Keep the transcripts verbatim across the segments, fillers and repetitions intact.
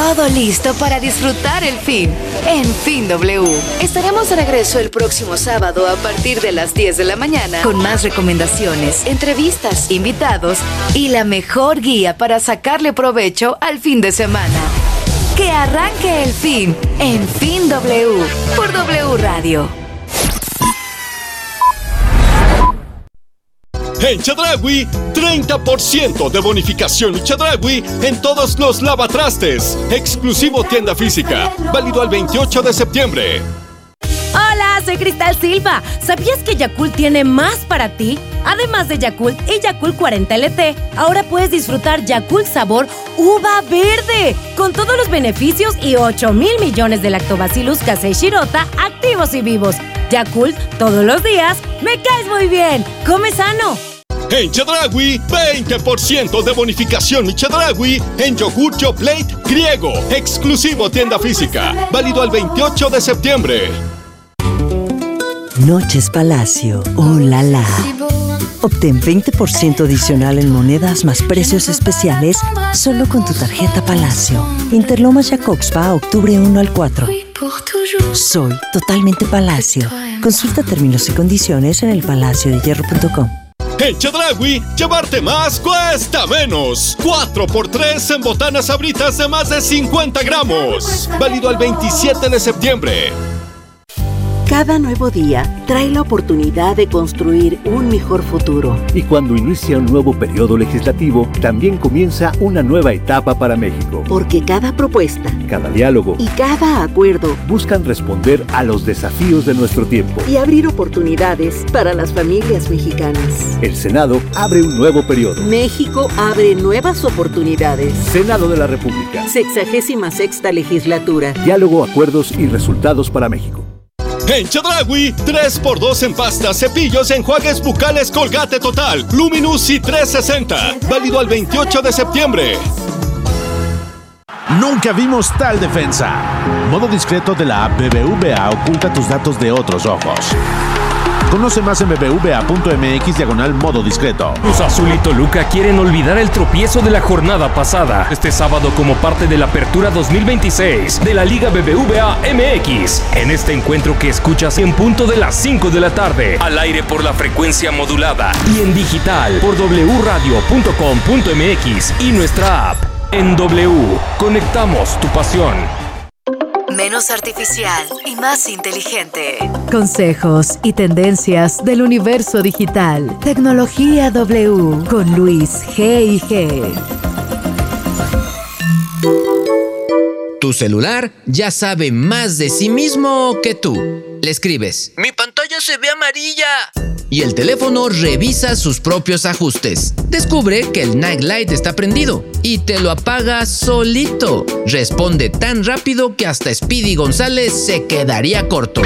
Todo listo para disfrutar el fin. En Fin W. Estaremos de regreso el próximo sábado a partir de las diez de la mañana con más recomendaciones, entrevistas, invitados y la mejor guía para sacarle provecho al fin de semana. Que arranque el fin en Fin W por W Radio. En Chedraui, treinta por ciento de bonificación y Chedraui en todos los lavatrastes. Exclusivo tienda física. Válido al veintiocho de septiembre. Hola, soy Cristal Silva. ¿Sabías que Yakult tiene más para ti? Además de Yakult y Yakult cuarenta L T, ahora puedes disfrutar Yakult sabor uva verde, con todos los beneficios y ocho mil millones de lactobacillus casei shirota activos y vivos. Yakult, todos los días, me caes muy bien. ¡Come sano! En Chedraui, veinte por ciento de bonificación y Chedraui en yogur Yoplait griego. Exclusivo tienda física. Válido al veintiocho de septiembre. Noches Palacio. ¡Oh, la la! Obtén veinte por ciento adicional en monedas más precios especiales solo con tu tarjeta Palacio. Interlomas Jacobspa, octubre uno al cuatro. Soy totalmente Palacio. Consulta términos y condiciones en el palacio de hierro punto com. En Chedraui, llevarte más cuesta menos. cuatro por tres en botanas Sabritas de más de cincuenta gramos. Válido al veintisiete de septiembre. Cada nuevo día trae la oportunidad de construir un mejor futuro. Y cuando inicia un nuevo periodo legislativo, también comienza una nueva etapa para México. Porque cada propuesta, cada diálogo y cada acuerdo buscan responder a los desafíos de nuestro tiempo y abrir oportunidades para las familias mexicanas. El Senado abre un nuevo periodo. México abre nuevas oportunidades. Senado de la República. Sexagésima sexta legislatura. Diálogo, acuerdos y resultados para México. En Chedraui, tres por dos en pastas, cepillos, enjuagues bucales Colgate Total, Luminous y trescientos sesenta. Válido al veintiocho de septiembre. Nunca vimos tal defensa. Modo discreto de la app B B V A oculta tus datos de otros ojos. Conoce más en bbva.mx diagonal modo discreto. Cruz Azul y Toluca quieren olvidar el tropiezo de la jornada pasada. Este sábado como parte de la Apertura dos mil veintiséis de la Liga B B V A M X. En este encuentro que escuchas en punto de las cinco de la tarde. Al aire por la frecuencia modulada y en digital por doble u radio punto com punto m x y nuestra app. En W, conectamos tu pasión. Menos artificial y más inteligente. Consejos y tendencias del universo digital. Tecnología W con Luis G y G. Tu celular ya sabe más de sí mismo que tú. Le escribes: "Mi pantalla se ve amarilla". Y el teléfono revisa sus propios ajustes. Descubre que el night light está prendido y te lo apaga solito. Responde tan rápido que hasta Speedy González se quedaría corto.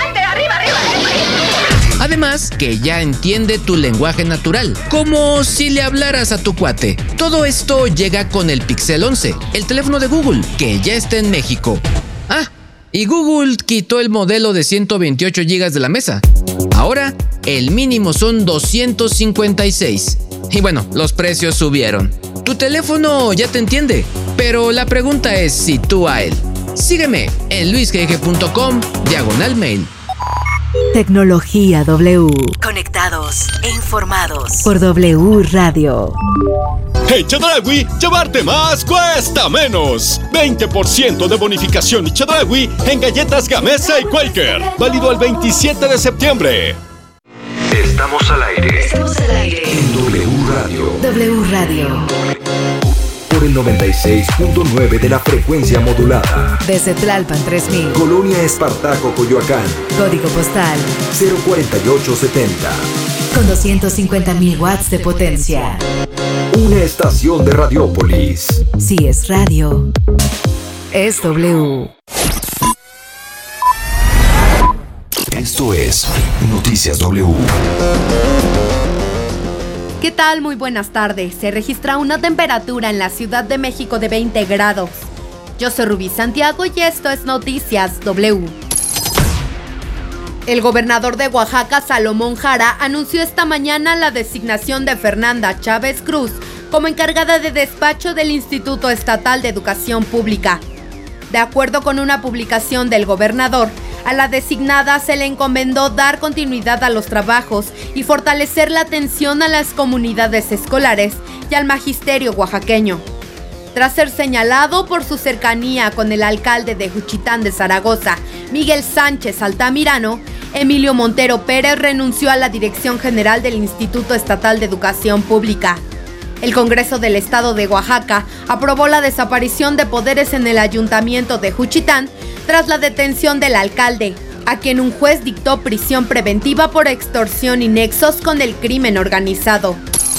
Además, que ya entiende tu lenguaje natural, como si le hablaras a tu cuate. Todo esto llega con el Pixel once, el teléfono de Google, que ya está en México. Ah, y Google quitó el modelo de ciento veintiocho gigas de la mesa. Ahora, el mínimo son doscientos cincuenta y seis. Y bueno, los precios subieron. Tu teléfono ya te entiende, pero la pregunta es si tú a él. Sígueme en luisgg punto com diagonal mail. Tecnología W. Conectados e informados por W Radio. En Chedraui, llevarte más cuesta menos. veinte por ciento de bonificación y Chedraui en galletas Gamesa y Quaker. Válido al veintisiete de septiembre. Estamos al aire. Estamos al aire. En W Radio. W Radio. Por el noventa y seis punto nueve de la frecuencia modulada. Desde Tlalpan tres mil. Colonia Espartaco, Coyoacán. Código postal cero cuarenta y ocho setenta. Con doscientos cincuenta mil watts de potencia. Una estación de Radiópolis. Si es radio, es W. Esto es Noticias W. ¿Qué tal? Muy buenas tardes. Se registra una temperatura en la Ciudad de México de veinte grados. Yo soy Rubí Santiago y esto es Noticias W. El gobernador de Oaxaca, Salomón Jara, anunció esta mañana la designación de Fernanda Chávez Cruz como encargada de despacho del Instituto Estatal de Educación Pública. De acuerdo con una publicación del gobernador, a la designada se le encomendó dar continuidad a los trabajos y fortalecer la atención a las comunidades escolares y al magisterio oaxaqueño. Tras ser señalado por su cercanía con el alcalde de Juchitán de Zaragoza, Miguel Sánchez Altamirano, Emilio Montero Pérez renunció a la dirección general del Instituto Estatal de Educación Pública. El Congreso del Estado de Oaxaca aprobó la desaparición de poderes en el Ayuntamiento de Juchitán tras la detención del alcalde, a quien un juez dictó prisión preventiva por extorsión y nexos con el crimen organizado.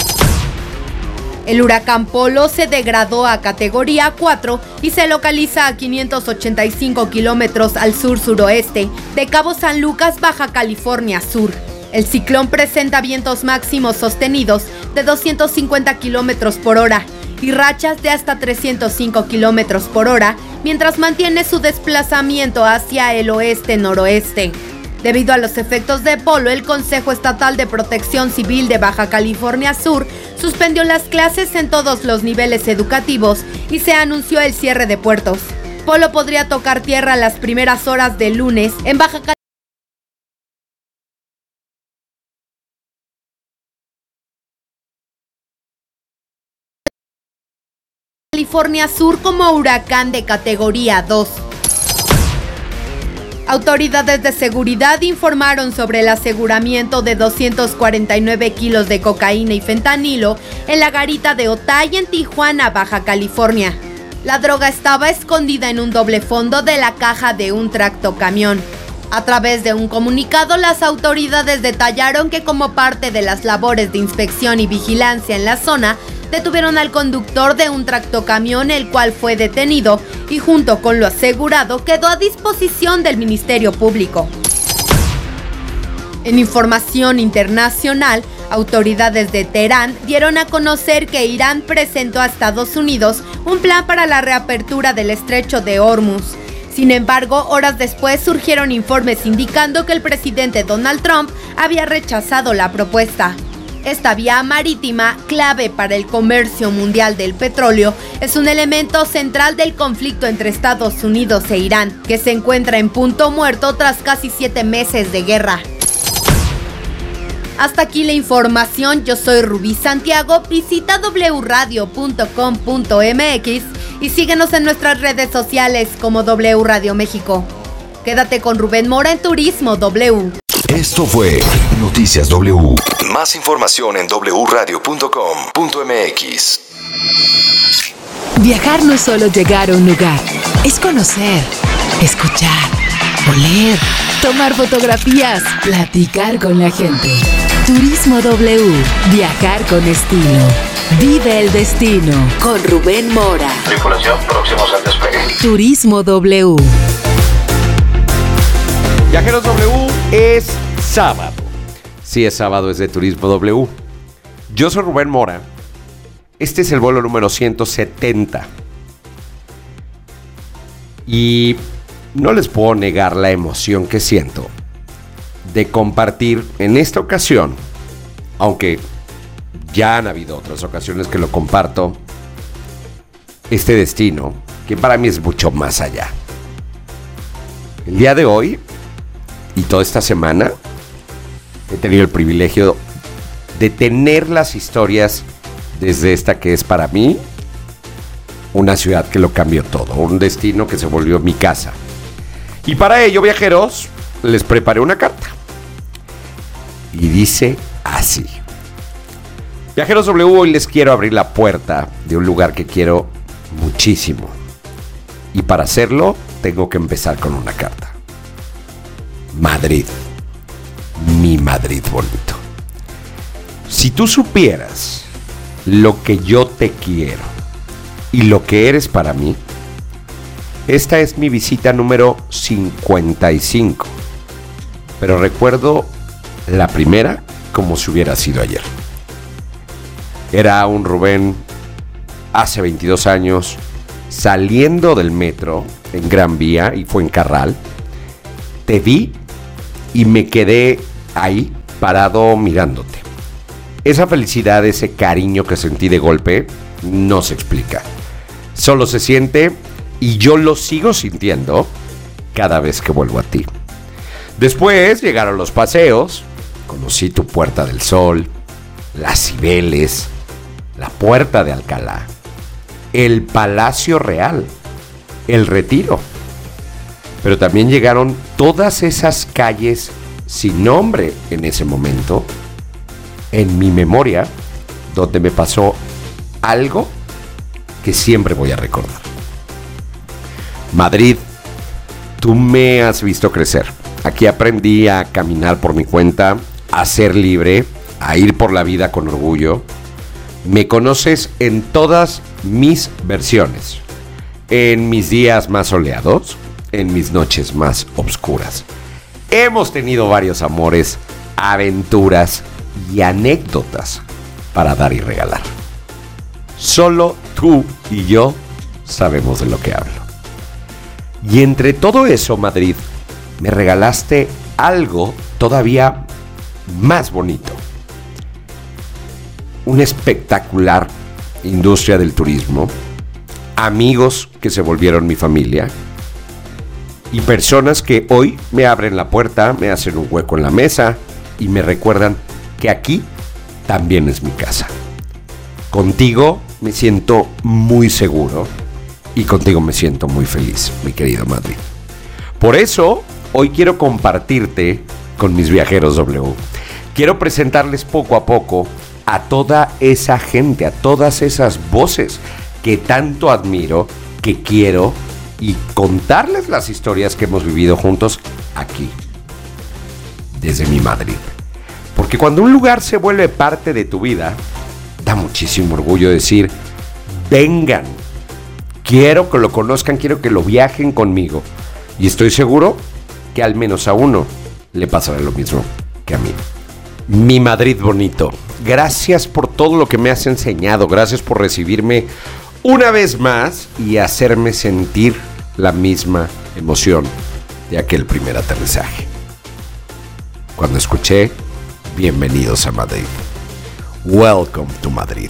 El huracán Polo se degradó a categoría cuatro y se localiza a quinientos ochenta y cinco kilómetros al sur-suroeste de Cabo San Lucas, Baja California Sur. El ciclón presenta vientos máximos sostenidos de doscientos cincuenta kilómetros por hora y rachas de hasta trescientos cinco kilómetros por hora, mientras mantiene su desplazamiento hacia el oeste-noroeste. Debido a los efectos de Polo, el Consejo Estatal de Protección Civil de Baja California Sur suspendió las clases en todos los niveles educativos y se anunció el cierre de puertos. Polo podría tocar tierra a las primeras horas del lunes en Baja California Sur como huracán de categoría dos. Autoridades de seguridad informaron sobre el aseguramiento de doscientos cuarenta y nueve kilos de cocaína y fentanilo en la garita de Otay en Tijuana, Baja California. La droga estaba escondida en un doble fondo de la caja de un tractocamión. A través de un comunicado, las autoridades detallaron que como parte de las labores de inspección y vigilancia en la zona, detuvieron al conductor de un tractocamión, el cual fue detenido y junto con lo asegurado quedó a disposición del Ministerio Público. En información internacional, autoridades de Teherán dieron a conocer que Irán presentó a Estados Unidos un plan para la reapertura del estrecho de Hormuz. Sin embargo, horas después surgieron informes indicando que el presidente Donald Trump había rechazado la propuesta. Esta vía marítima, clave para el comercio mundial del petróleo, es un elemento central del conflicto entre Estados Unidos e Irán, que se encuentra en punto muerto tras casi siete meses de guerra. Hasta aquí la información, yo soy Rubí Santiago, visita doble u radio punto com punto m x y síguenos en nuestras redes sociales como W Radio México. Quédate con Rubén Mora en Turismo W. Esto fue Noticias W. Más información en doble u radio punto com punto m x. Viajar no es solo llegar a un lugar, es conocer, escuchar, oler, tomar fotografías, platicar con la gente. Turismo W. Viajar con estilo. Vive el destino. Con Rubén Mora. Tripulación, próximos al despegue. Turismo W. Viajeros W, es sábado. Sí, es sábado, es de Turismo W. Yo soy Rubén Mora. Este es el vuelo número ciento setenta. Y no les puedo negar la emoción que siento de compartir en esta ocasión, aunque ya han habido otras ocasiones que lo comparto, este destino, que para mí es mucho más allá. El día de hoy y toda esta semana he tenido el privilegio de tener las historias desde esta que es para mí una ciudad que lo cambió todo, un destino que se volvió mi casa. Y para ello, viajeros, les preparé una carta. Y dice así: Viajeros W, hoy les quiero abrir la puerta de un lugar que quiero muchísimo. Y para hacerlo, tengo que empezar con una carta. Madrid, mi Madrid bonito. Si tú supieras lo que yo te quiero y lo que eres para mí, esta es mi visita número cincuenta y cinco. Pero recuerdo la primera como si hubiera sido ayer. Era un Rubén hace veintidós años, saliendo del metro en Gran Vía y Fuencarral. Te vi y me quedé ahí parado mirándote. Esa felicidad, ese cariño que sentí de golpe, no se explica. Solo se siente Y yo lo sigo sintiendo cada vez que vuelvo a ti. Después llegaron los paseos, conocí tu Puerta del Sol, las Cibeles, la Puerta de Alcalá, el Palacio Real, el Retiro. Pero también llegaron todas esas calles sin nombre en ese momento, en mi memoria, donde me pasó algo que siempre voy a recordar. Madrid, tú me has visto crecer. Aquí aprendí a caminar por mi cuenta, a ser libre, a ir por la vida con orgullo. Me conoces en todas mis versiones, en mis días más soleados, en mis noches más oscuras. Hemos tenido varios amores, aventuras y anécdotas para dar y regalar. Solo tú y yo sabemos de lo que hablo. Y entre todo eso, Madrid, me regalaste algo todavía más bonito. Una espectacular industria del turismo, amigos que se volvieron mi familia y personas que hoy me abren la puerta, me hacen un hueco en la mesa y me recuerdan que aquí también es mi casa. Contigo me siento muy seguro y contigo me siento muy feliz, mi querido Madrid. Por eso, hoy quiero compartirte con mis viajeros W. Quiero presentarles poco a poco a toda esa gente, a todas esas voces que tanto admiro, que quiero, y contarles las historias que hemos vivido juntos aquí, desde mi Madrid. Porque cuando un lugar se vuelve parte de tu vida, da muchísimo orgullo decir, vengan, quiero que lo conozcan, quiero que lo viajen conmigo. Y estoy seguro que al menos a uno le pasará lo mismo que a mí. Mi Madrid bonito, gracias por todo lo que me has enseñado, gracias por recibirme una vez más y hacerme sentir la misma emoción de aquel primer aterrizaje. Cuando escuché, bienvenidos a Madrid. Welcome to Madrid.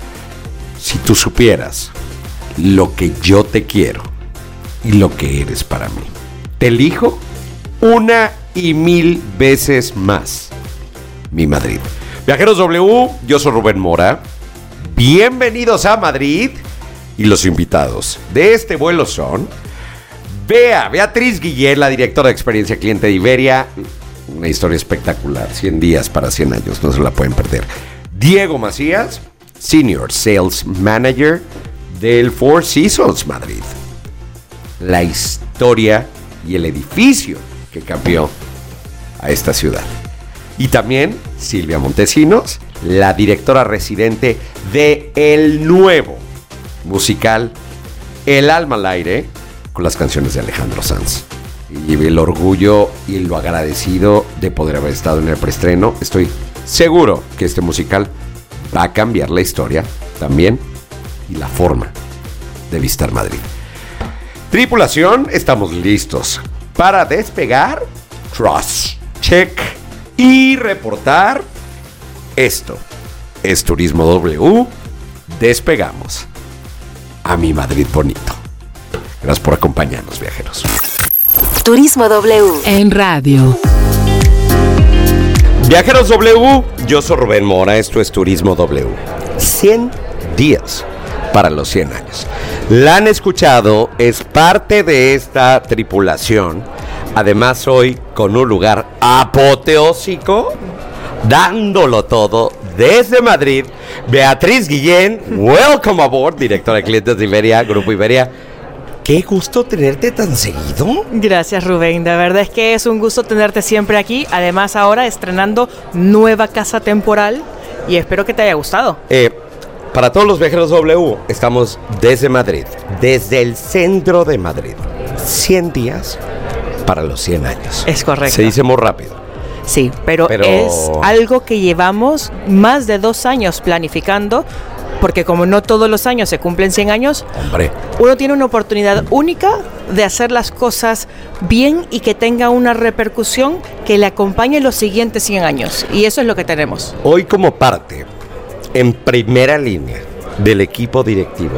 Si tú supieras lo que yo te quiero y lo que eres para mí, te elijo una y mil veces más. Mi Madrid. Viajeros W, yo soy Rubén Mora. Bienvenidos a Madrid. Y los invitados de este vuelo son Bea, Beatriz Guillén, la directora de experiencia cliente de Iberia. Una historia espectacular, cien días para cien años, no se la pueden perder. Diego Macías, Senior Sales Manager del Four Seasons Madrid. La historia y el edificio que cambió a esta ciudad. Y también Silvia Montesinos, la directora residente de el nuevo musical El Alma al Aire, con las canciones de Alejandro Sanz. Y el orgullo y lo agradecido de poder haber estado en el preestreno. Estoy seguro que este musical va a cambiar la historia también y la forma de visitar Madrid. Tripulación, estamos listos para despegar, cross check y reportar. Esto es Turismo W. Despegamos a mi Madrid bonito. Gracias por acompañarnos, viajeros. Turismo W en radio. Viajeros W, yo soy Rubén Mora, esto es Turismo W. cien días para los cien años. La han escuchado, es parte de esta tripulación. Además, hoy con un lugar apoteósico, dándolo todo desde Madrid. Beatriz Guillén, welcome aboard, directora de clientes de Iberia, Grupo Iberia. Qué gusto tenerte tan seguido. Gracias, Rubén. De verdad es que es un gusto tenerte siempre aquí. Además, ahora estrenando nueva casa temporal y espero que te haya gustado. Eh, para todos los viajeros W, estamos desde Madrid, desde el centro de Madrid. cien días para los cien años. Es correcto. Se dice muy rápido. Sí, pero, pero es algo que llevamos más de dos años planificando, porque como no todos los años se cumplen cien años, Hombre. uno tiene una oportunidad única de hacer las cosas bien y que tenga una repercusión que le acompañe los siguientes cien años. Y eso es lo que tenemos. Hoy, como parte, en primera línea del equipo directivo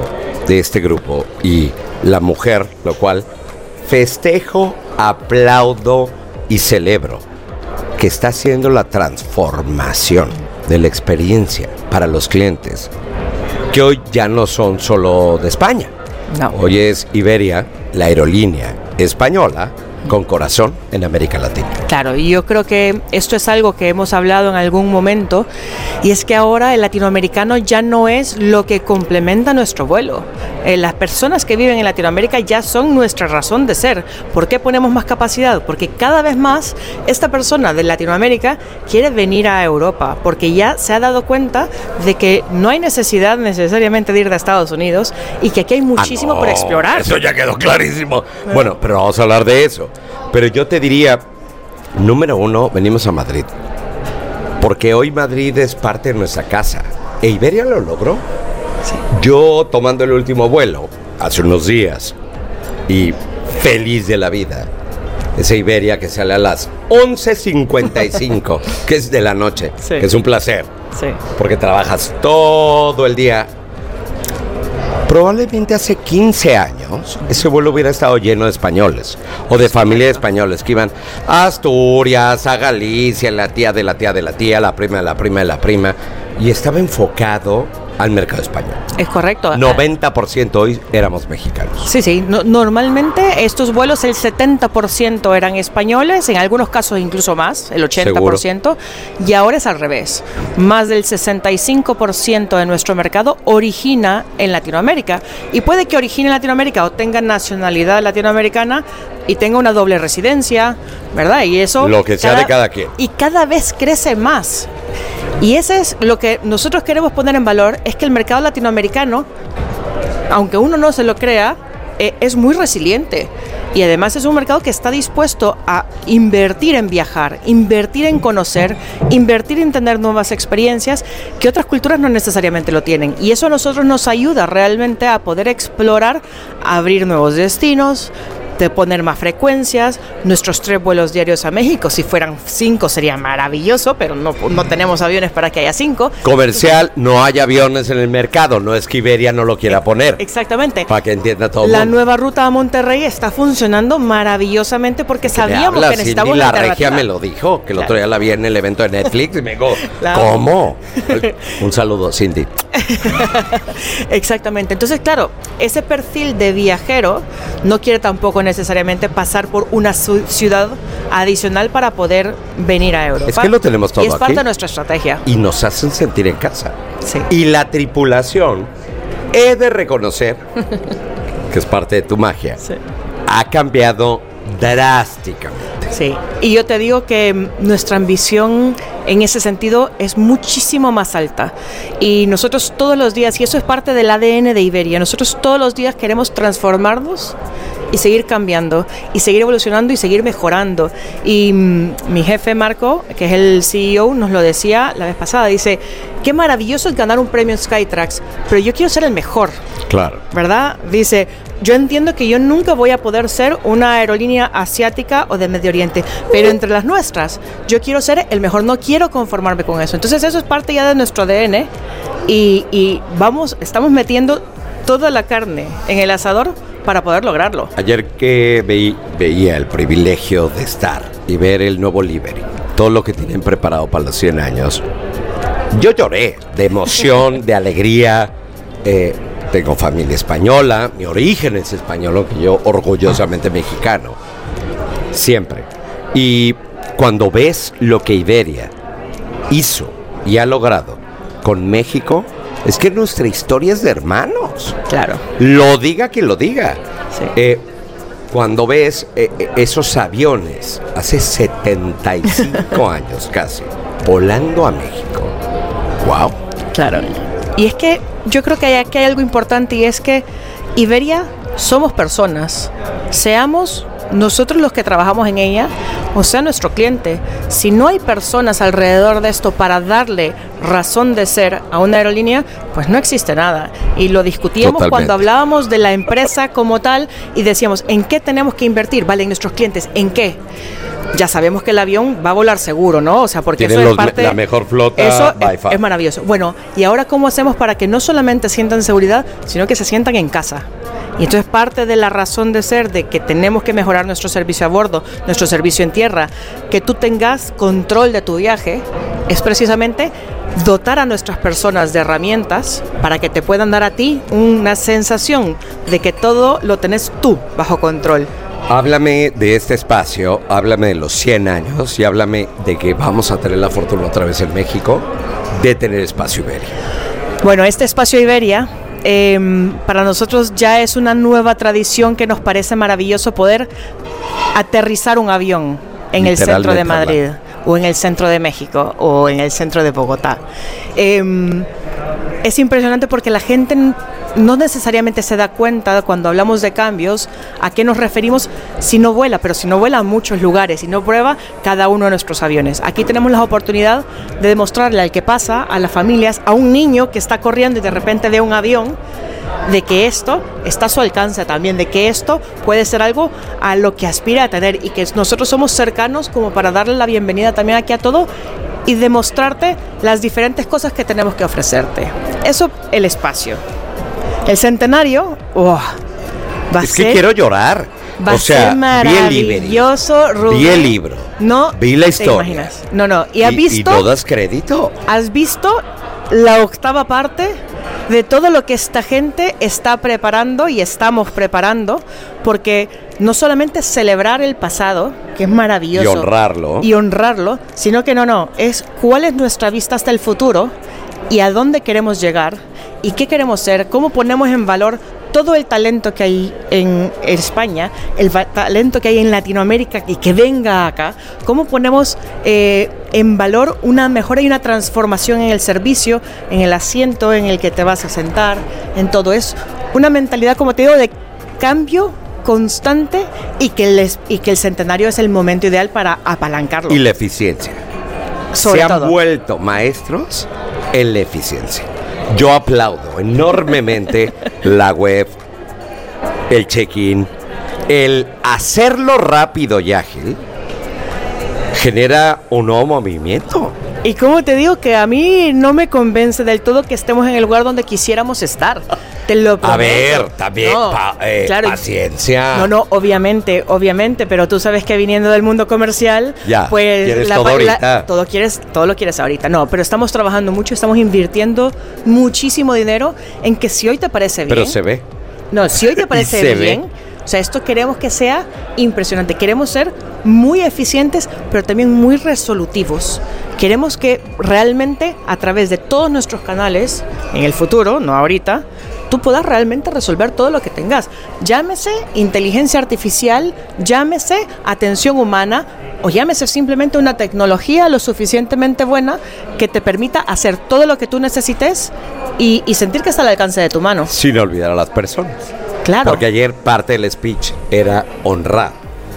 de este grupo y la mujer, lo cual festejo, aplaudo y celebro, que está haciendo la transformación de la experiencia para los clientes, que hoy ya no son solo de España. No. Hoy es Iberia, la aerolínea española con corazón en América Latina. Claro, y yo creo que esto es algo que hemos hablado en algún momento, y es que ahora el latinoamericano ya no es lo que complementa nuestro vuelo. Eh, las personas que viven en Latinoamérica ya son nuestra razón de ser. ¿Por qué ponemos más capacidad? Porque cada vez más esta persona de Latinoamérica quiere venir a Europa, porque ya se ha dado cuenta de que no hay necesidad necesariamente de ir de Estados Unidos y que aquí hay muchísimo Ah, no, por explorar. Eso ya quedó clarísimo. Bueno, pero vamos a hablar de eso. Pero yo te diría, número uno, venimos a Madrid. Porque hoy Madrid es parte de nuestra casa. ¿E Iberia lo logró? Sí. Yo tomando el último vuelo hace unos días y feliz de la vida. Esa Iberia que sale a las once cincuenta y cinco, que es de la noche. Sí. Que es un placer. Sí. Porque trabajas todo el día. Probablemente hace quince años ese vuelo hubiera estado lleno de españoles o de familia de españoles que iban a Asturias, a Galicia, la tía de la tía de la tía, la prima de la prima de la prima, y estaba enfocado al mercado español. Es correcto. noventa por ciento hoy éramos mexicanos. Sí, sí. No, normalmente estos vuelos el setenta por ciento eran españoles, en algunos casos incluso más, el ochenta por ciento. ¿Seguro? Y ahora es al revés. Más del sesenta y cinco por ciento de nuestro mercado origina en Latinoamérica. Y puede que origine en Latinoamérica o tenga nacionalidad latinoamericana y tenga una doble residencia, ¿verdad? Y eso... Lo que sea cada, de cada quien. Y cada vez crece más. Y eso es lo que nosotros queremos poner en valor, es que el mercado latinoamericano, aunque uno no se lo crea, eh, es muy resiliente. Y además es un mercado que está dispuesto a invertir en viajar, invertir en conocer, invertir en tener nuevas experiencias que otras culturas no necesariamente lo tienen. Y eso a nosotros nos ayuda realmente a poder explorar, a abrir nuevos destinos, de poner más frecuencias, nuestros tres vuelos diarios a México, si fueran cinco sería maravilloso, pero no, no tenemos aviones para que haya cinco. Comercial, no hay aviones en el mercado, no es que Iberia no lo quiera poner. Exactamente. Para que entienda todo el La mundo. nueva ruta a Monterrey está funcionando maravillosamente porque sabíamos que necesitábamos una alternativa. La Regia me lo dijo, que el claro. otro día la vi en el evento de Netflix y me dijo, claro. ¿Cómo? Un saludo, Cindy. Exactamente. Entonces, claro, ese perfil de viajero no quiere tampoco necesariamente pasar por una ciudad adicional para poder venir a Europa. Es que lo tenemos todo y es aquí. parte de nuestra estrategia. Y nos hacen sentir en casa. Sí. Y la tripulación, he de reconocer, que es parte de tu magia, sí. ha cambiado drásticamente. Sí, y yo te digo que nuestra ambición en ese sentido es muchísimo más alta. Y nosotros todos los días, y eso es parte del A D N de Iberia, nosotros todos los días queremos transformarnos y seguir cambiando, y seguir evolucionando y seguir mejorando. Y mmm, mi jefe Marco, que es el C E O, nos lo decía la vez pasada, dice, qué maravilloso es ganar un premio en Skytrax, pero yo quiero ser el mejor. Claro. ¿Verdad? Dice, yo entiendo que yo nunca voy a poder ser una aerolínea asiática o de Medio Oriente, pero entre las nuestras, yo quiero ser el mejor, no quiero conformarme con eso. Entonces eso es parte ya de nuestro A D N y, y vamos, estamos metiendo toda la carne en el asador para poder lograrlo. Ayer que veí, veía el privilegio de estar y ver el nuevo Liberty, todo lo que tienen preparado para los cien años, yo lloré de emoción, de alegría. eh, Tengo familia española, mi origen es español, aunque yo orgullosamente mexicano, siempre. Y cuando ves lo que Iberia hizo y ha logrado con México, es que nuestra historia es de hermanos. Claro. Lo diga quien lo diga. Sí. Eh, cuando ves eh, esos aviones hace setenta y cinco años casi, volando a México. ¡Wow! Claro. Y es que yo creo que hay, aquí hay algo importante, y es que Iberia somos personas, seamos nosotros los que trabajamos en ella o sea nuestro cliente. Si no hay personas alrededor de esto para darle razón de ser a una aerolínea, pues no existe nada. Y lo discutíamos Totalmente. Cuando hablábamos de la empresa como tal y decíamos, ¿en qué tenemos que invertir? Vale, en nuestros clientes, ¿en qué? ya sabemos que el avión va a volar seguro, ¿no? O sea, porque Tienen eso los, es parte... la mejor flota Eso by es, far. es maravilloso. Bueno, ¿y ahora cómo hacemos para que no solamente sientan seguridad, sino que se sientan en casa? Y entonces parte de la razón de ser de que tenemos que mejorar nuestro servicio a bordo, nuestro servicio en tierra, que tú tengas control de tu viaje, es precisamente dotar a nuestras personas de herramientas para que te puedan dar a ti una sensación de que todo lo tenés tú bajo control. Háblame de este espacio, háblame de los cien años y háblame de que vamos a tener la fortuna otra vez en México de tener Espacio Iberia. Bueno, este Espacio Iberia eh, para nosotros ya es una nueva tradición que nos parece maravilloso poder aterrizar un avión en el centro de Madrid o en el centro de México o en el centro de Bogotá. Eh, es impresionante porque la gente no necesariamente se da cuenta cuando hablamos de cambios a qué nos referimos si no vuela, pero si no vuela a muchos lugares, si no prueba cada uno de nuestros aviones. Aquí tenemos la oportunidad de demostrarle al que pasa, a las familias, a un niño que está corriendo y de repente ve un avión, de que esto está a su alcance también, de que esto puede ser algo a lo que aspira a tener y que nosotros somos cercanos como para darle la bienvenida también aquí a todo y demostrarte las diferentes cosas que tenemos que ofrecerte. Eso, el espacio. El centenario, oh, va a es ser... que quiero llorar. Va o a sea, ser maravilloso, Rubén. Vi el libro. No, vi la te historia. imaginas. No, no. ¿Y has y, visto? ¿Y no das crédito? ¿Has visto la octava parte de todo lo que esta gente está preparando y estamos preparando? Porque no solamente celebrar el pasado, que es maravilloso. Y honrarlo. Y honrarlo, sino que no, no. Es cuál es nuestra vista hasta el futuro y a dónde queremos llegar y qué queremos ser, cómo ponemos en valor todo el talento que hay en España, el talento que hay en Latinoamérica y que venga acá, cómo ponemos eh, en valor una mejora y una transformación en el servicio, en el asiento en el que te vas a sentar, en todo eso. Una mentalidad, como te digo, de cambio constante y que, les, y que el centenario es el momento ideal para apalancarlo. Y la eficiencia. Sobre Se todo. han vuelto maestros en la eficiencia. Yo aplaudo enormemente la web, el check-in, el hacerlo rápido y ágil genera un nuevo movimiento. Y como te digo que a mí no me convence del todo que estemos en el lugar donde quisiéramos estar. Te lo prometo. A ver, también No, pa- eh, claro. paciencia. No, no, obviamente, obviamente, pero tú sabes que viniendo del mundo comercial, Ya, pues quieres la- todo la- ahorita. todo quieres, todo lo quieres ahorita. No, pero estamos trabajando mucho, estamos invirtiendo muchísimo dinero en que si hoy te parece bien. Pero se ve. No, si hoy te parece se ve. bien, o sea, esto queremos que sea impresionante. Queremos ser muy eficientes, pero también muy resolutivos. Queremos que realmente a través de todos nuestros canales, en el futuro, no ahorita, tú puedas realmente resolver todo lo que tengas. Llámese inteligencia artificial, llámese atención humana o llámese simplemente una tecnología lo suficientemente buena que te permita hacer todo lo que tú necesites y, y sentir que está al alcance de tu mano. Sin olvidar a las personas. Claro. Porque ayer parte del speech era honrar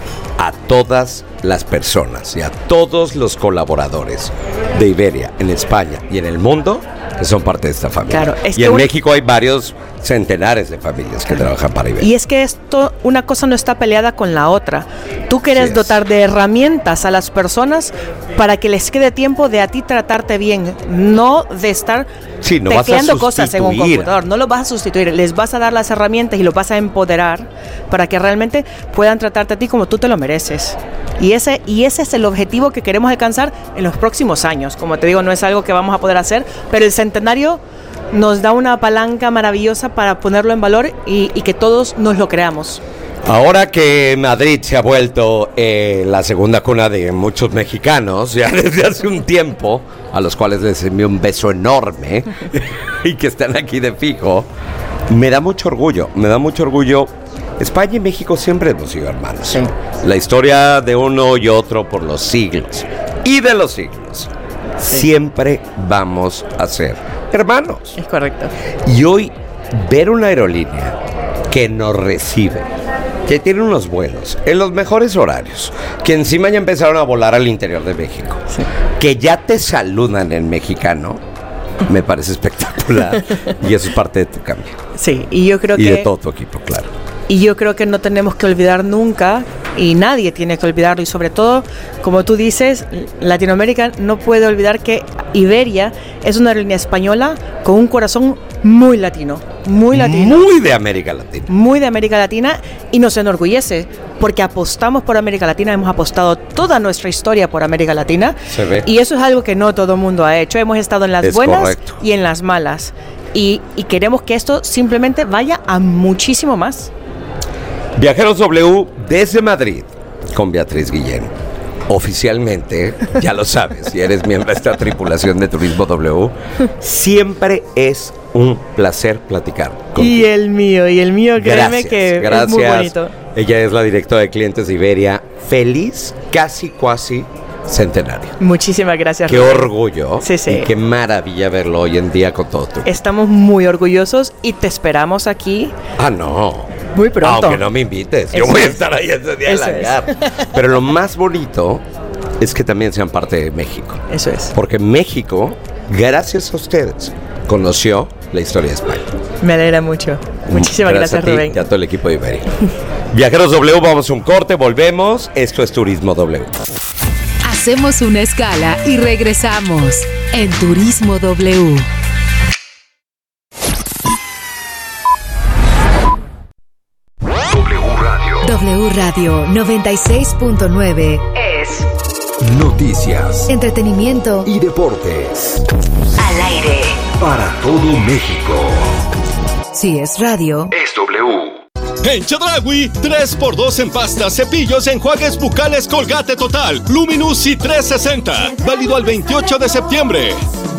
a todas las personas y a todos los colaboradores de Iberia en España y en el mundo que son parte de esta familia. Claro, es y que en un- México hay varios centenares de familias que trabajan para Iberia. Y es que esto, una cosa no está peleada con la otra. Tú quieres Así es. dotar de herramientas a las personas para que les quede tiempo de a ti tratarte bien, no de estar Sí, no vas a tecleando cosas en un sustituir. computador. No los vas a sustituir, les vas a dar las herramientas y los vas a empoderar para que realmente puedan tratarte a ti como tú te lo mereces. Y ese, y ese es el objetivo que queremos alcanzar en los próximos años. Como te digo, no es algo que vamos a poder hacer, pero el centenario nos da una palanca maravillosa para ponerlo en valor y, y que todos nos lo creamos. Ahora que Madrid se ha vuelto eh, la segunda cuna de muchos mexicanos, ya desde hace un tiempo, a los cuales les envío un beso enorme y que están aquí de fijo, me da mucho orgullo, me da mucho orgullo. España y México siempre hemos sido hermanos. Sí. La historia de uno y otro por los siglos y de los siglos. Sí. Siempre vamos a ser hermanos. Es correcto. Y hoy ver una aerolínea que nos recibe, que tiene unos vuelos en los mejores horarios, que encima ya empezaron a volar al interior de México, Sí. que ya te saludan en mexicano, me parece espectacular. Y eso es parte de tu cambio. Sí, y yo creo Y que de todo tu equipo, claro. y yo creo que no tenemos que olvidar nunca y nadie tiene que olvidarlo, y sobre todo, como tú dices, Latinoamérica no puede olvidar que Iberia es una aerolínea española con un corazón muy latino, muy latino. Muy de América Latina. Muy de América Latina, y nos enorgullece porque apostamos por América Latina, hemos apostado toda nuestra historia por América Latina. Se ve. Y eso es algo que no todo el mundo ha hecho. Hemos estado en las Es buenas correcto. y en las malas. Y, y queremos que esto simplemente vaya a muchísimo más. Viajeros W desde Madrid con Beatriz Guillén. Oficialmente, ya lo sabes, si eres miembro de esta tripulación de Turismo W, siempre es un placer platicar contigo. Y el mío, y el mío, créeme Gracias, que gracias. es muy bonito. Ella es la directora de clientes de Iberia. Feliz, casi, cuasi centenario. Muchísimas gracias. Qué Rubén. orgullo. Sí, sí. Y qué maravilla verlo hoy en día con todo tu. Estamos muy orgullosos y te esperamos aquí Ah, no. muy pronto. Aunque no me invites, yo Eso voy a es. estar ahí ese día Eso en es. hangar. Pero lo más bonito es que también sean parte de México. Eso es. Porque México, gracias a ustedes, conoció la historia de España. Me alegra mucho. Muchísimas gracias, a ti Rubén. y a todo el equipo de Iberia. Viajeros W, vamos a un corte, volvemos. Esto es Turismo W. Hacemos una escala y regresamos en Turismo W. W Radio. W Radio noventa y seis punto nueve es Noticias entretenimiento y deportes. al aire. Para todo México. Si es radio, Es W. En Chedraui, tres por dos en pasta, cepillos, enjuagues bucales Colgate Total, Luminous y trescientos sesenta. Válido al veintiocho de septiembre.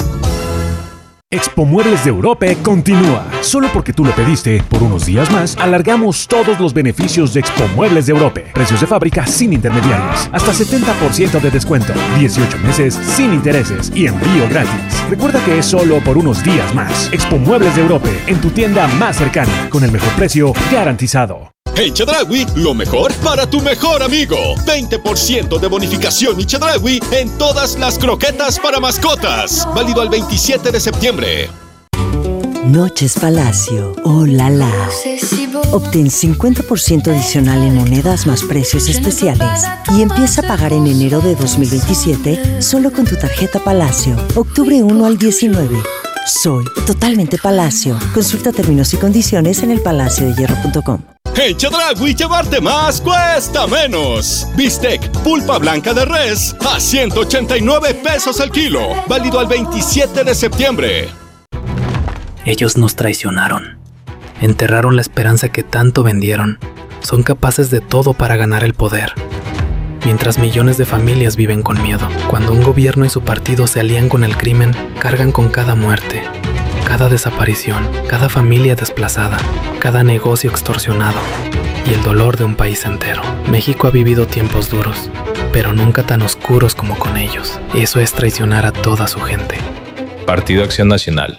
Expo Muebles de Europe continúa. Solo porque tú lo pediste, por unos días más, alargamos todos los beneficios de Expo Muebles de Europe. Precios de fábrica sin intermediarios. Hasta setenta por ciento de descuento. dieciocho meses sin intereses y envío gratis. Recuerda que es solo por unos días más. Expo Muebles de Europe, en tu tienda más cercana, con el mejor precio garantizado. En Chedraui, lo mejor para tu mejor amigo. veinte por ciento de bonificación y Chedraui en todas las croquetas para mascotas. Válido al veintisiete de septiembre. Noches Palacio. Oh la la. Obtén cincuenta por ciento adicional en monedas más precios especiales y empieza a pagar en enero de dos mil veintisiete solo con tu tarjeta Palacio. Octubre uno al diecinueve. Soy totalmente Palacio. Consulta términos y condiciones en el palacio de hierro punto com. En Chedraui, llevarte más cuesta menos. Bistec, pulpa blanca de res a ciento ochenta y nueve pesos el kilo. Válido al veintisiete de septiembre. Ellos nos traicionaron. Enterraron la esperanza que tanto vendieron. Son capaces de todo para ganar el poder. Mientras millones de familias viven con miedo. Cuando un gobierno y su partido se alían con el crimen, cargan con cada muerte, cada desaparición, cada familia desplazada, cada negocio extorsionado y el dolor de un país entero. México ha vivido tiempos duros, pero nunca tan oscuros como con ellos. Eso es traicionar a toda su gente. Partido Acción Nacional.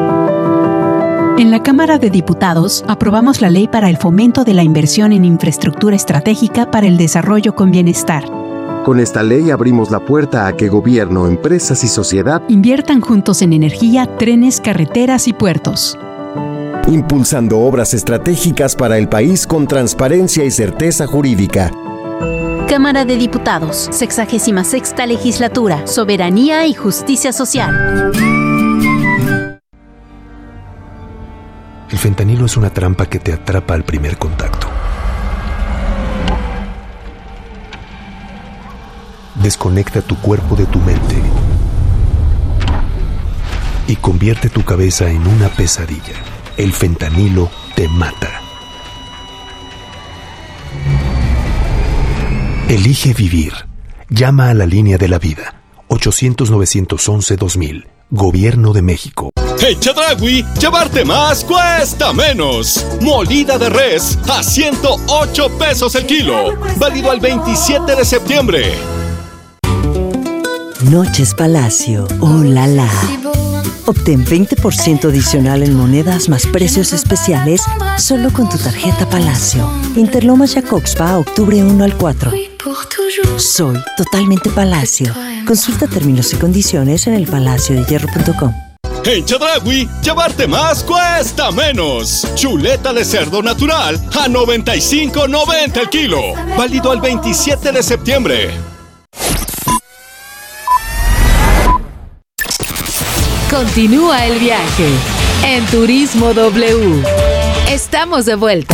En la Cámara de Diputados aprobamos la ley para el fomento de la inversión en infraestructura estratégica para el desarrollo con bienestar. Con esta ley abrimos la puerta a que gobierno, empresas y sociedad inviertan juntos en energía, trenes, carreteras y puertos. impulsando obras estratégicas para el país con transparencia y certeza jurídica. Cámara de Diputados, sexagésima sexta Legislatura, Soberanía y Justicia Social. El fentanilo es una trampa que te atrapa al primer contacto. Desconecta tu cuerpo de tu mente y convierte tu cabeza en una pesadilla. El fentanilo te mata. Elige vivir. Llama a la línea de la vida. ochocientos, novecientos once, dos mil. Gobierno de México. En Chedraui, llevarte más cuesta menos. Molida de res a ciento ocho pesos el kilo. Válido al veintisiete de septiembre. Noches Palacio. Oh la la. Obtén veinte por ciento adicional en monedas más precios especiales solo con tu tarjeta Palacio. Interlomas Jacobspa, octubre uno al cuatro. Soy totalmente Palacio. Consulta términos y condiciones en el palacio de hierro punto com. En Chedraui, llevarte más cuesta menos. Chuleta de cerdo natural a noventa y cinco noventa el kilo. Válido al veintisiete de septiembre. Continúa el viaje en Turismo W. Estamos de vuelta.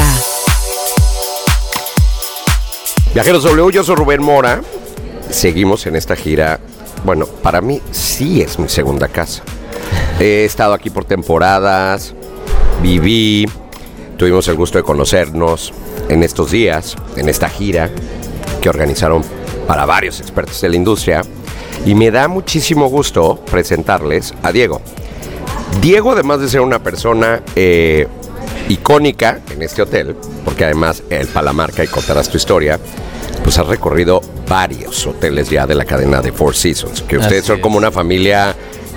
Viajeros W, yo soy Rubén Mora. Seguimos en esta gira. Bueno, para mí sí es mi segunda casa. He estado aquí por temporadas, viví, tuvimos el gusto de conocernos en estos días, en esta gira que organizaron para varios expertos de la industria. Y me da muchísimo gusto presentarles a Diego. Diego, además de ser una persona eh, icónica en este hotel, porque además el Palamarca, y contarás tu historia, pues has recorrido varios hoteles ya de la cadena de Four Seasons, que ustedes Así son es. como una familia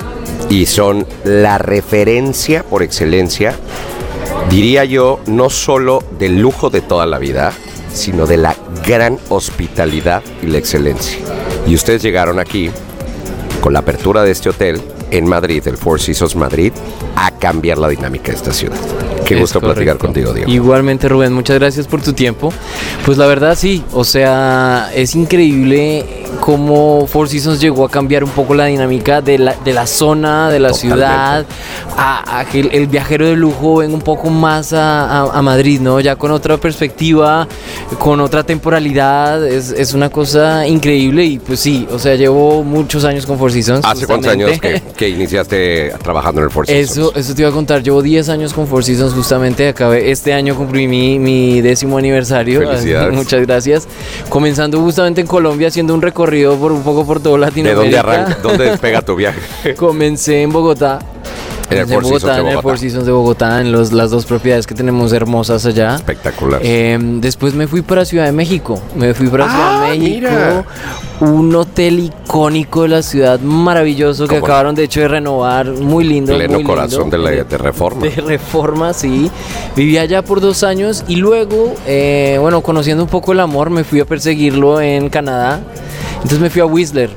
y son la referencia por excelencia, diría yo, no solo del lujo de toda la vida, sino de la gran hospitalidad y la excelencia. Y ustedes llegaron aquí con la apertura de este hotel en Madrid, el Four Seasons Madrid, a cambiar la dinámica de esta ciudad. Qué es gusto correcto. platicar contigo, Diego. Igualmente, Rubén, muchas gracias por tu tiempo. Pues la verdad sí, o sea, es increíble cómo Four Seasons llegó a cambiar un poco la dinámica de la, de la zona, de la Totalmente. ciudad, a, a que el, el viajero de lujo venga un poco más a, a, a Madrid, ¿no? Ya con otra perspectiva, con otra temporalidad, es, es una cosa increíble y pues sí, o sea, llevo muchos años con Four Seasons. ¿Hace justamente. cuántos años que, que iniciaste trabajando en el Four Seasons? Eso, eso te iba a contar, llevo diez años con Four Seasons justamente, acabé, este año cumplí mi, mi décimo aniversario. Felicidades. Muchas gracias. Comenzando justamente en Colombia, haciendo un recorrido por un poco por todo Latinoamérica. ¿De dónde arranca? ¿Dónde despega tu viaje? Comencé en Bogotá. En el Four Seasons de Bogotá. En el Four Seasons de Bogotá, en los, las dos propiedades que tenemos hermosas allá. Espectacular. Eh, después me fui para Ciudad de México. Me fui para Ciudad ah, de México. Mira. Un hotel icónico de la ciudad, maravilloso, que acabaron de hecho de renovar. Muy lindo. Pleno muy corazón lindo. De, la, de Reforma. De Reforma, sí. Viví allá por dos años y luego, eh, bueno, conociendo un poco el amor, me fui a perseguirlo en Canadá. Entonces me fui a Whistler.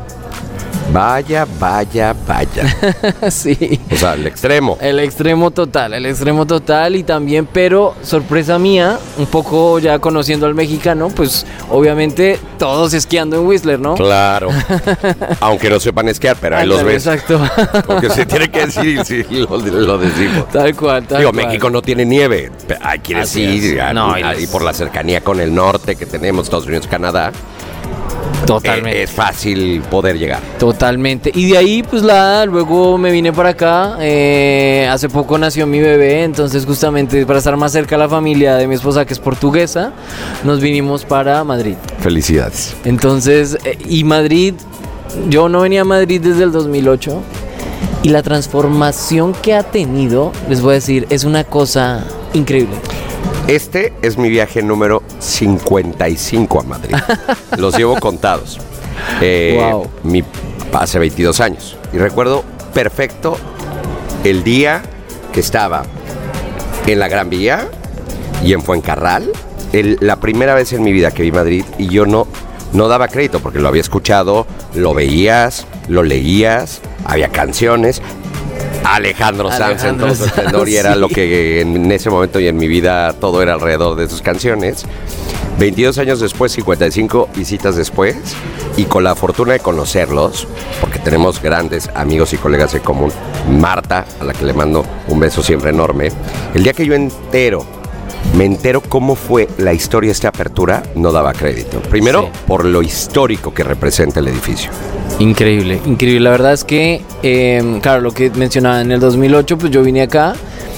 Vaya, vaya, vaya. Sí. O sea, el extremo. El extremo total, el extremo total y también, pero sorpresa mía, un poco ya conociendo al mexicano, pues obviamente todos esquiando en Whistler, ¿no? Claro. Aunque no sepan esquiar, pero ahí los ves. Exacto. Porque se tiene que decir, sí, lo, lo decimos. Tal cual, tal Digo, cual. México no tiene nieve. Hay quienes sí, y, no, y, y por la cercanía con el norte que tenemos, Estados Unidos, Canadá. Totalmente. Es, es fácil poder llegar. Totalmente. Y de ahí, pues la, luego me vine para acá. Eh, hace poco nació mi bebé, entonces justamente para estar más cerca de la familia de mi esposa, que es portuguesa, nos vinimos para Madrid. Felicidades. Entonces, eh, y Madrid, yo no venía a Madrid desde el dos mil ocho y la transformación que ha tenido, les voy a decir, es una cosa increíble. Este es mi viaje número cincuenta y cinco a Madrid. Los llevo contados. Eh, wow. Mi, hace veintidós años. Y recuerdo perfecto el día que estaba en la Gran Vía y en Fuencarral. El, la primera vez en mi vida que vi Madrid y yo no, no daba crédito porque lo había escuchado, lo veías, lo leías, había canciones. Alejandro Sanz en todo su esplendor y era sí. lo que en ese momento y en mi vida todo era alrededor de sus canciones. veintidós años después, cincuenta y cinco visitas después y con la fortuna de conocerlos, porque tenemos grandes amigos y colegas en común. Marta, a la que le mando un beso siempre enorme. El día que yo entero, me entero cómo fue la historia de esta apertura, no daba crédito. Primero, sí. por lo histórico que representa el edificio. Increíble, increíble. La verdad es que, eh, claro, lo que mencionaba en el dos mil ocho, pues yo vine acá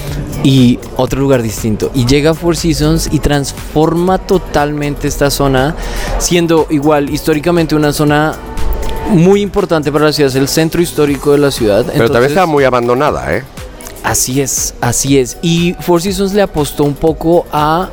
y otro lugar distinto. Y llega Four Seasons y transforma totalmente esta zona, siendo igual históricamente una zona muy importante para la ciudad, es el centro histórico de la ciudad. Pero Entonces, también estaba muy abandonada, ¿eh? Así es, así es. Y Four Seasons le apostó un poco a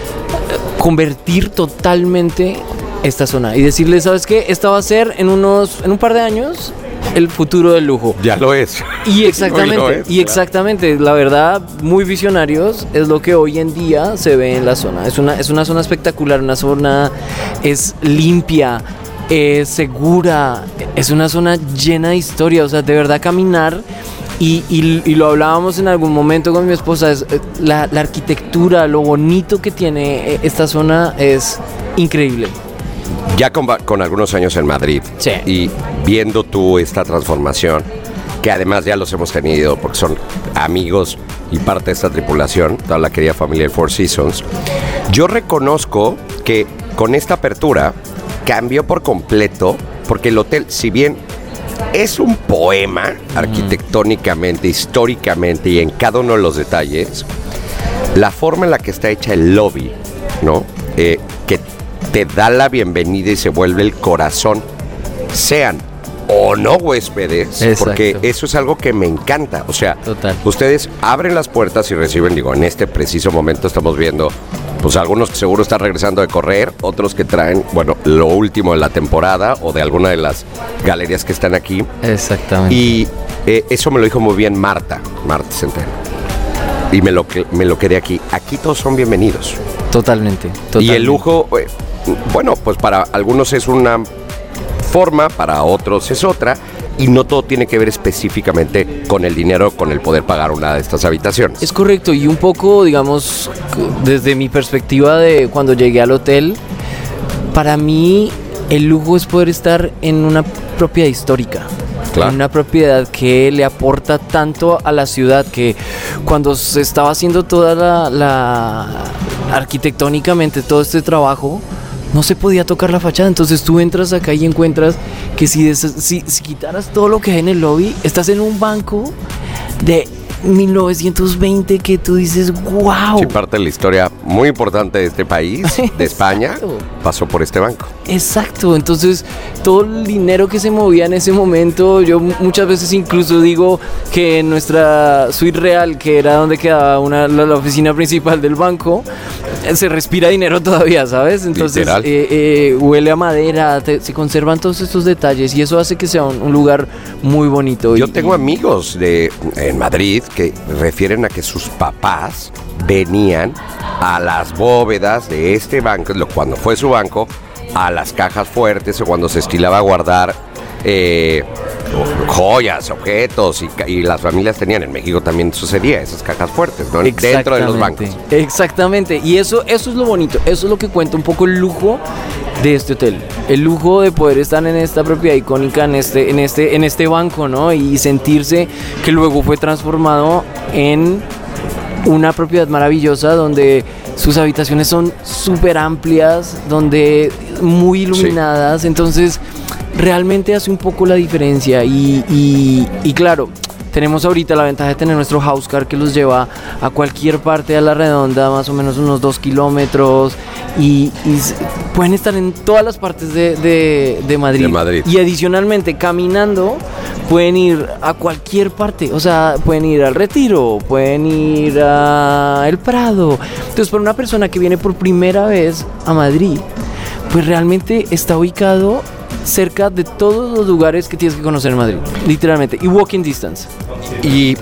convertir totalmente esta zona y decirle, ¿sabes qué? Esta va a ser en unos, en un par de años el futuro del lujo. Ya lo es. Y exactamente, lo es, y exactamente, la verdad, muy visionarios, es lo que hoy en día se ve en la zona. Es una, es una zona espectacular, una zona es limpia, es segura, es una zona llena de historia, o sea, de verdad caminar Y, y, y lo hablábamos en algún momento con mi esposa, es, la, la arquitectura, lo bonito que tiene esta zona es increíble. Ya con, con algunos años en Madrid, sí. Y viendo tú esta transformación, que además ya los hemos tenido porque son amigos y parte de esta tripulación, toda la querida familia de Four Seasons, yo reconozco que con esta apertura cambió por completo, porque el hotel, si bien es un poema arquitectónicamente, históricamente y en cada uno de los detalles, la forma en la que está hecha el lobby, ¿no? Eh, que te da la bienvenida y se vuelve el corazón, sean o no huéspedes, exacto, porque eso es algo que me encanta. O sea, total, ustedes abren las puertas y reciben, digo, en este preciso momento estamos viendo pues algunos que seguro están regresando de correr, otros que traen, bueno, lo último de la temporada o de alguna de las galerías que están aquí. Exactamente. Y eh, eso me lo dijo muy bien Marta, Marta Centeno. Y me lo, me lo quedé aquí. Aquí todos son bienvenidos. Totalmente, totalmente. Y el lujo, eh, bueno, pues para algunos es una forma, para otros es otra. Y no todo tiene que ver específicamente con el dinero, con el poder pagar una de estas habitaciones. Es correcto, y un poco, digamos, desde mi perspectiva de cuando llegué al hotel, para mí el lujo es poder estar en una propiedad histórica. Claro. En una propiedad que le aporta tanto a la ciudad, que cuando se estaba haciendo toda la, la arquitectónicamente todo este trabajo, no se podía tocar la fachada. Entonces tú entras acá y encuentras que si, des, si, si quitaras todo lo que hay en el lobby, estás en un banco de mil novecientos veinte que tú dices, wow. Sí, parte de la historia muy importante de este país, de España, pasó por este banco. Exacto, entonces todo el dinero que se movía en ese momento, yo muchas veces incluso digo que en nuestra suite real, que era donde quedaba una, la, la oficina principal del banco, se respira dinero todavía, ¿sabes? Entonces eh, eh, huele a madera, te, se conservan todos estos detalles y eso hace que sea un, un lugar muy bonito. Yo y, tengo amigos de en Madrid que refieren a que sus papás venían a las bóvedas de este banco, cuando fue su banco, a las cajas fuertes o cuando se estilaba guardar eh, joyas, objetos y, y las familias tenían. En México también sucedía, esas cajas fuertes, ¿no? Dentro de los bancos. Exactamente, y eso, eso es lo bonito, eso es lo que cuenta un poco el lujo de este hotel, el lujo de poder estar en esta propiedad icónica, en este, en este, en este banco, ¿no? Y sentirse que luego fue transformado en una propiedad maravillosa donde sus habitaciones son súper amplias, donde muy iluminadas, sí. Entonces realmente hace un poco la diferencia y, y, y claro, tenemos ahorita la ventaja de tener nuestro house car que los lleva a cualquier parte a la redonda, más o menos unos dos kilómetros y, y pueden estar en todas las partes de, de, de Madrid. de Madrid. Y adicionalmente caminando pueden ir a cualquier parte, o sea, pueden ir al Retiro, pueden ir a El Prado. Entonces, para una persona que viene por primera vez a Madrid, pues realmente está ubicado cerca de todos los lugares que tienes que conocer en Madrid, literalmente, y walking distance. Y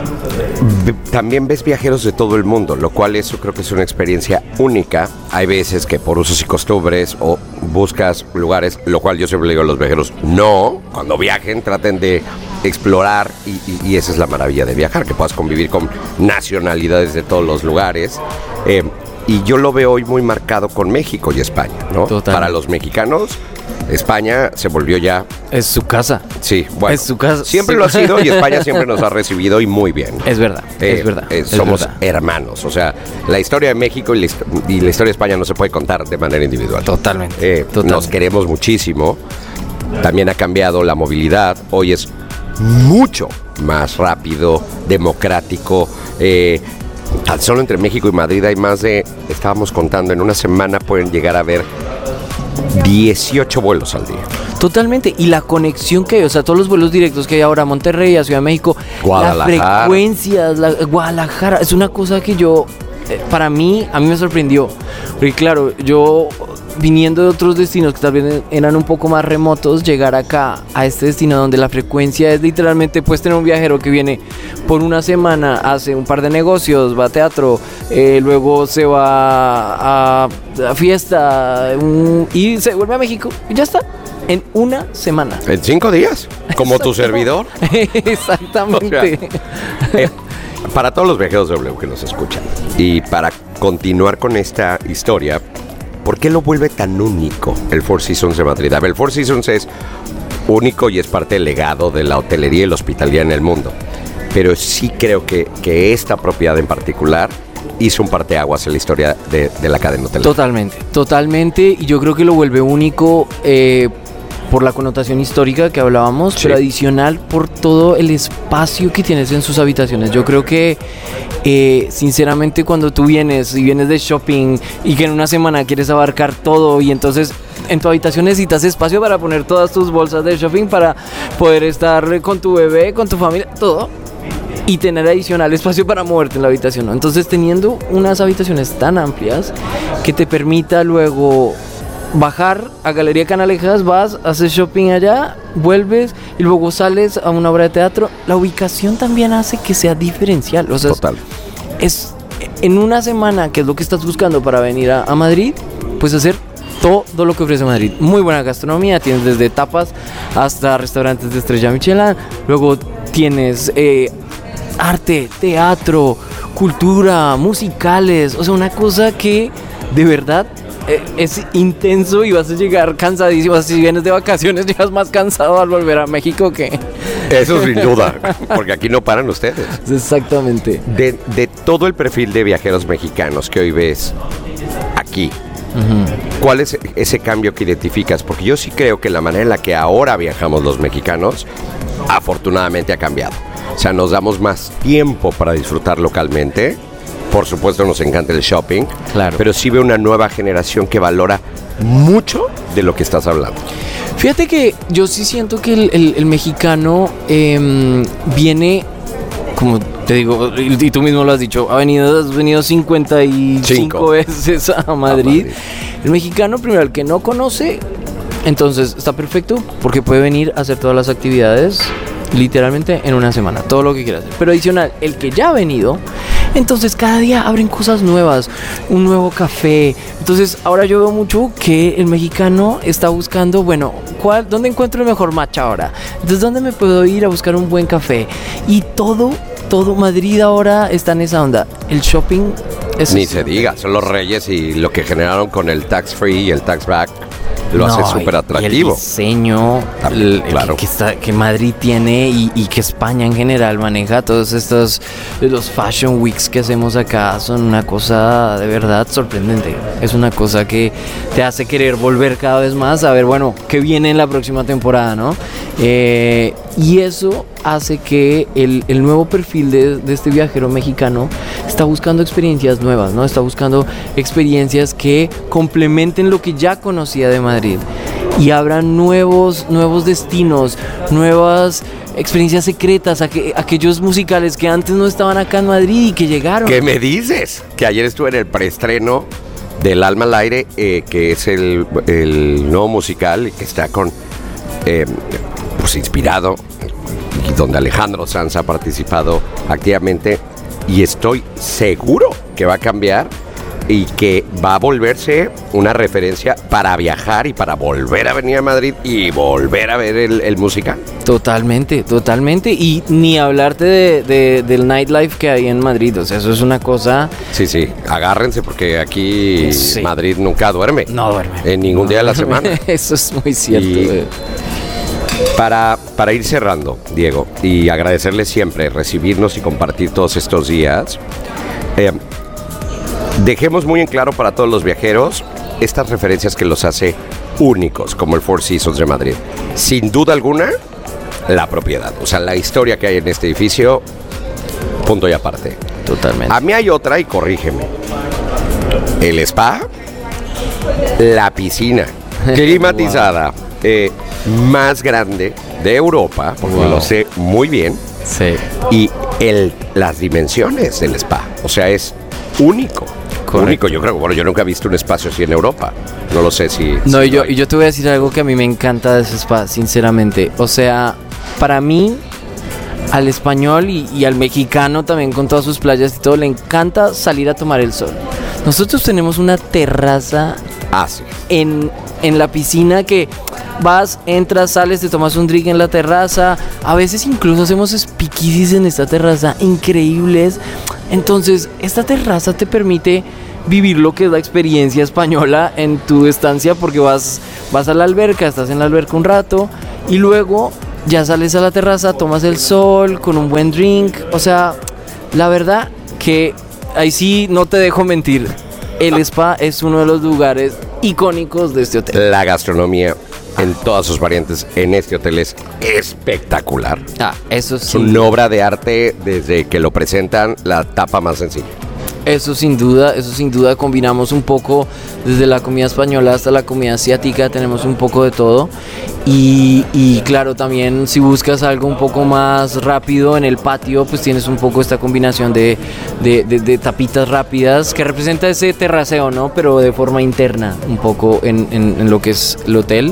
también ves viajeros de todo el mundo, lo cual eso creo que es una experiencia única. Hay veces que por usos y costumbres o buscas lugares, lo cual yo siempre le digo a los viajeros, no, cuando viajen traten de explorar y, y, y esa es la maravilla de viajar, que puedas convivir con nacionalidades de todos los lugares. Eh, y yo lo veo hoy muy marcado con México y España, ¿no? Total. Para los mexicanos, España se volvió ya... Es su casa. Sí, bueno. Es su casa. Siempre sí. lo ha sido y España siempre nos ha recibido y muy bien. Es verdad, eh, es verdad. Eh, es somos verdad. hermanos, o sea, la historia de México y la, y la historia de España no se puede contar de manera individual. Totalmente, eh, totalmente. Nos queremos muchísimo. También ha cambiado la movilidad. Hoy es mucho más rápido, democrático. Eh, Tan solo entre México y Madrid hay más de, estábamos contando, en una semana pueden llegar a haber dieciocho vuelos al día. Totalmente, y la conexión que hay, o sea, todos los vuelos directos que hay ahora a Monterrey, a Ciudad de México, Guadalajara. las frecuencias, la, Guadalajara, es una cosa que yo, eh, para mí, a mí me sorprendió, porque claro, yo viniendo de otros destinos que tal vez eran un poco más remotos, llegar acá a este destino donde la frecuencia es literalmente, puedes tener un viajero que viene por una semana, hace un par de negocios, va a teatro, eh, luego se va a, a fiesta um, y se vuelve a México y ya está. en una semana. ¿En cinco días? ¿Como tu servidor? Exactamente. O sea, eh, para todos los viajeros de W que nos escuchan y para continuar con esta historia, ¿por qué lo vuelve tan único el Four Seasons de Madrid? A ver, el Four Seasons es único y es parte del legado de la hotelería y la hospitalidad en el mundo. Pero sí creo que, que esta propiedad en particular hizo un parteaguas en la historia de, de la cadena hotelera. Totalmente, totalmente. Y yo creo que lo vuelve único eh, por la connotación histórica que hablábamos, sí. Pero adicional por todo el espacio que tienes en sus habitaciones. Yo creo que, eh, sinceramente, cuando tú vienes y vienes de shopping y que en una semana quieres abarcar todo y entonces en tu habitación necesitas espacio para poner todas tus bolsas de shopping, para poder estar con tu bebé, con tu familia, todo. Y tener adicional espacio para moverte en la habitación, ¿no? Entonces, teniendo unas habitaciones tan amplias que te permita luego bajar a Galería Canalejas, vas, haces shopping allá, vuelves y luego sales a una obra de teatro. La ubicación también hace que sea diferencial. O sea, total. Es, es en una semana, que es lo que estás buscando para venir a, a Madrid, puedes hacer todo lo que ofrece Madrid. Muy buena gastronomía, tienes desde tapas hasta restaurantes de estrella Michelin. Luego tienes eh, arte, teatro, cultura, musicales. O sea, una cosa que de verdad eh, es intenso y vas a llegar cansadísimo. Si vienes de vacaciones, llegas más cansado al volver a México que... Eso sin duda, porque aquí no paran ustedes. Exactamente. De, de todo el perfil de viajeros mexicanos que hoy ves aquí, uh-huh. ¿Cuál es ese cambio que identificas? Porque yo sí creo que la manera en la que ahora viajamos los mexicanos, afortunadamente ha cambiado. O sea, nos damos más tiempo para disfrutar localmente. Por supuesto, nos encanta el shopping. Claro. Pero sí veo una nueva generación que valora mucho de lo que estás hablando. Fíjate que yo sí siento que el, el, el mexicano eh, viene, como te digo, y, y tú mismo lo has dicho, ha venido, has venido cincuenta y cinco veces a Madrid. a Madrid. El mexicano, primero, el que no conoce, entonces está perfecto porque puede venir a hacer todas las actividades literalmente en una semana, todo lo que quiera hacer. Pero adicional, el que ya ha venido, entonces cada día abren cosas nuevas, un nuevo café. Entonces ahora yo veo mucho que el mexicano está buscando, bueno, ¿cuál, ¿dónde encuentro el mejor matcha ahora? Entonces, ¿dónde me puedo ir a buscar un buen café? Y todo, todo Madrid ahora está en esa onda. El shopping es... Ni se diga, son los reyes y lo que generaron con el tax free y el tax back lo no, hace súper atractivo. El diseño el, claro. que, que, está, que Madrid tiene y, y que España en general maneja, todos estos los fashion weeks que hacemos acá son una cosa de verdad sorprendente. Es una cosa que te hace querer volver cada vez más a ver, bueno, qué viene en la próxima temporada, ¿no? Eh, y eso hace que el, el nuevo perfil de, de este viajero mexicano está buscando experiencias nuevas, ¿no? Está buscando experiencias que complementen lo que ya conocía de Madrid y abran nuevos, nuevos destinos, nuevas experiencias secretas, aqu- aquellos musicales que antes no estaban acá en Madrid y que llegaron. ¿Qué me dices? Que ayer estuve en el preestreno del Alma al Aire, eh, que es el, el nuevo musical que está con... Eh, pues inspirado, y donde Alejandro Sanz ha participado activamente, y estoy seguro que va a cambiar y que va a volverse una referencia para viajar y para volver a venir a Madrid y volver a ver el, el musical. Totalmente, totalmente, y ni hablarte de, de, del nightlife que hay en Madrid, o sea, eso es una cosa... Sí, sí, agárrense porque aquí sí. Madrid nunca duerme. No duerme. En ningún no. día de la semana. Eso es muy cierto. Y para, para ir cerrando, Diego, y agradecerles siempre recibirnos y compartir todos estos días, eh, dejemos muy en claro para todos los viajeros estas referencias que los hace únicos, como el Four Seasons de Madrid. Sin duda alguna, la propiedad, o sea, la historia que hay en este edificio, punto y aparte. Totalmente. A mí hay otra, y corrígeme. El spa, la piscina climatizada, wow. eh, más grande de Europa, porque wow. lo sé muy bien. Sí. Y el, las dimensiones del spa, o sea, es único. Correcto. Único, yo creo, bueno, yo nunca he visto un espacio así en Europa. No lo sé si... No, si y, yo, y yo te voy a decir algo que a mí me encanta de ese spa, sinceramente. O sea, para mí, al español y, y al mexicano también con todas sus playas y todo, le encanta salir a tomar el sol. Nosotros tenemos una terraza ah, sí. en, en la piscina que vas, entras, sales, te tomas un drink en la terraza. A veces incluso hacemos speakeasies en esta terraza increíbles. Entonces, esta terraza te permite vivir lo que es la experiencia española en tu estancia, porque vas, vas a la alberca, estás en la alberca un rato y luego ya sales a la terraza, tomas el sol con un buen drink. O sea, la verdad que ahí sí no te dejo mentir, el spa es uno de los lugares icónicos de este hotel. La gastronomía en todas sus variantes en este hotel es espectacular. Ah, eso sí. Es una obra de arte desde que lo presentan, la tapa más sencilla. Eso sin duda, eso sin duda, combinamos un poco desde la comida española hasta la comida asiática, tenemos un poco de todo. Y, y claro, también si buscas algo un poco más rápido en el patio, pues tienes un poco esta combinación de, de, de, de tapitas rápidas que representa ese terraceo, ¿no? Pero de forma interna, un poco en, en, en lo que es el hotel.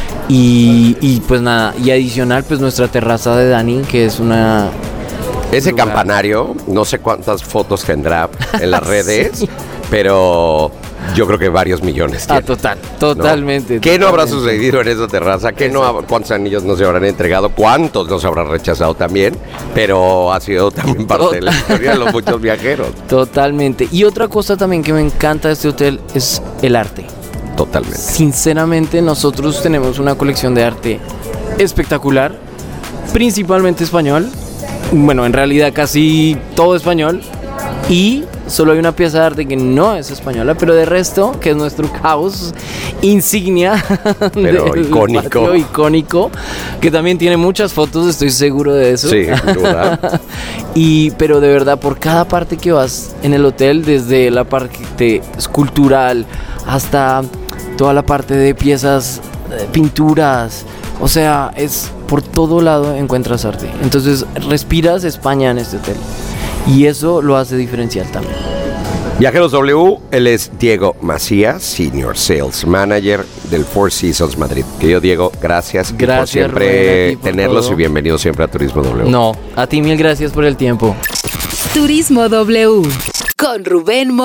Y, y pues nada, y adicional, pues nuestra terraza de Dani, que es una... Ese lugar. Campanario, no sé cuántas fotos tendrá en las redes, Sí. pero yo creo que varios millones tiene. Ah, total, totalmente. ¿No? ¿Qué no habrá totalmente. sucedido en esa terraza? ¿Qué no, ha- ¿Cuántos anillos no se habrán entregado? ¿Cuántos no se habrán rechazado también? Pero ha sido también parte de la historia de los muchos viajeros. Totalmente. Y otra cosa también que me encanta de este hotel es el arte. Totalmente. Sinceramente, nosotros tenemos una colección de arte espectacular, principalmente español. Bueno, en realidad casi todo español. Y solo hay una pieza de arte que no es española, pero de resto, que es nuestro caos insignia, Pero del icónico. patio icónico, que también tiene muchas fotos, estoy seguro de eso. Sí, sin duda. Y, pero de verdad, por cada parte que vas en el hotel, desde la parte escultural hasta toda la parte de piezas, eh, pinturas, o sea, es por todo lado encuentras arte. Entonces respiras España en este hotel y eso lo hace diferencial también. Viajeros W, él es Diego Macías, Senior Sales Manager del Four Seasons Madrid. Querido Diego, gracias, y Gracias, por siempre Rubén, a ti por tenerlos todo. y bienvenido siempre a Turismo W. No, a ti mil gracias por el tiempo. Turismo W con Rubén Mo.